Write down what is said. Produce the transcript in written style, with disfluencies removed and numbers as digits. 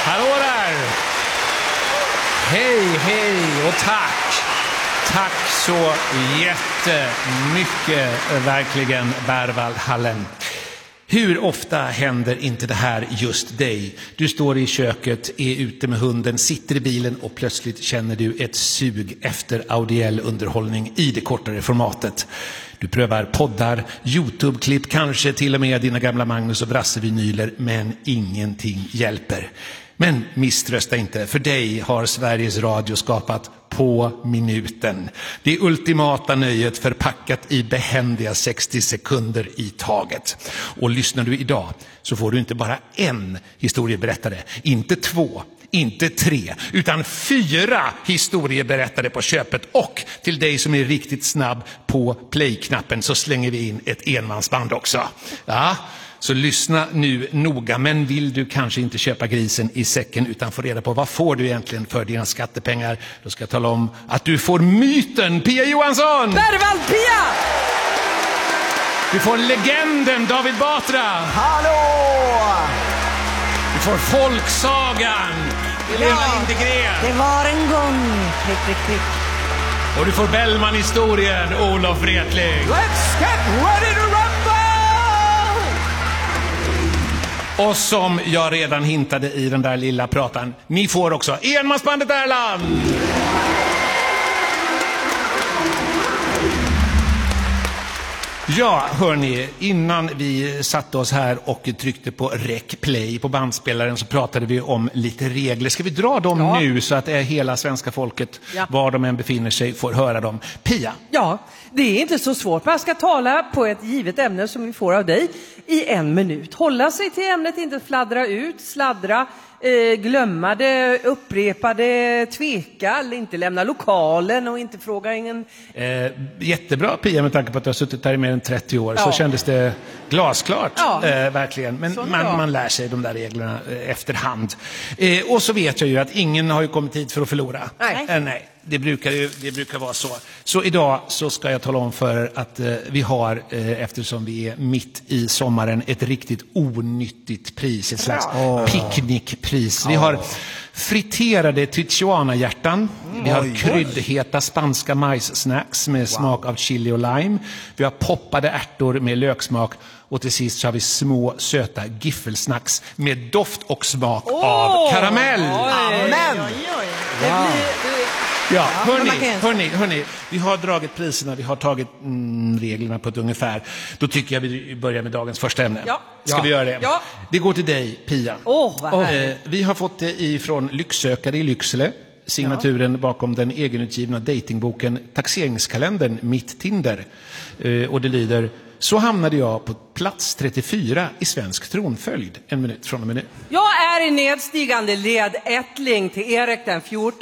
Hallå där! Hej, hej och tack! Tack så jättemycket, verkligen, Berwald Hallen. Hur ofta händer inte det här just dig? Du står i köket, är ute med hunden, sitter i bilen och plötsligt känner du ett sug efter audiell underhållning i det kortare formatet. Du prövar poddar, YouTube-klipp, kanske till och med dina gamla Magnus och Brasse-vinyler, men ingenting hjälper. Men misströsta inte, för dig har Sveriges Radio skapat På minuten. Det ultimata nöjet förpackat i behändiga 60 sekunder i taget. Och lyssnar du idag så får du inte bara en historieberättare, inte 2, inte 3, utan 4 historieberättare på köpet. Och till dig som är riktigt snabb på play-knappen så slänger vi in ett enmansband också. Ja. Så lyssna nu noga, men vill du kanske inte köpa grisen i säcken utan få reda på vad får du egentligen för dina skattepengar, då ska jag tala om att du får myten Pia Johansson! Berwald Pia! Du får legenden David Batra! Hallå! Du får folksagan Helena Lindegren! Det var en gång. Prick. Och du får Bellman-historien Olof Wretling! Let's get ready to rumble! Och som jag redan hintade i den där lilla pratan, ni får också enmansbandet Erland! Ja, hörni, innan vi satte oss här och tryckte på rec play på bandspelaren så pratade vi om lite regler. Ska vi dra dem nu så att hela svenska folket, var de än befinner sig, får höra dem? Pia? Ja, det är inte så svårt. Man ska tala på ett givet ämne som vi får av dig i 1 minut. Hålla sig till ämnet, inte fladdra ut, sladdra, glömma det, upprepa det, tveka, eller inte lämna lokalen och inte fråga ingen. Jättebra Pia, med tanke på att du har suttit här i mer än 30 år så kändes det glasklart, verkligen. Men man lär sig de där reglerna efterhand. Och så vet jag ju att ingen har ju kommit hit för att förlora. Nej. Det brukar vara så. Så idag så ska jag tala om för att vi har, eftersom vi är mitt i sommaren, ett riktigt onyttigt pris. Ett slags picknickpris. Vi har friterade Tijuana-hjärtan. Vi har kryddheta spanska majssnacks med smak av chili och lime. Vi har poppade ärtor med löksmak. Och till sist så har vi små söta giffelsnacks med doft och smak av karamell. Amen! Ja, hörni, vi har dragit priserna, vi har tagit reglerna på ett ungefär. Då tycker jag vi börjar med dagens första ämne. Ska vi göra det? Ja. Det går till dig, Pia. Vi har fått det ifrån Lycksökare i Lycksele. Signaturen bakom den egenutgivna datingboken Taxeringskalendern Mitt Tinder. Och det lyder: så hamnade jag på plats 34 i svensk tronföljd. 1 minut från och med nu. Jag är i nedstigande led ättling till Erik den 14